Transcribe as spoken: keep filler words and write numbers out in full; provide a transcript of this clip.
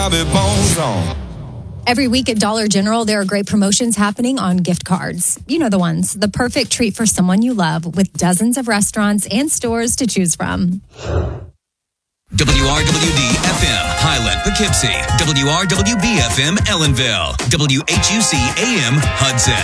Bobby Bones on. Every week at Dollar General, there are great promotions happening on gift cards. You know the ones, the perfect treat for someone you love, with dozens of restaurants and stores to choose from. W R W D F M, Highland, Poughkeepsie. W R W B F M, Ellenville. W H U C A M, Hudson.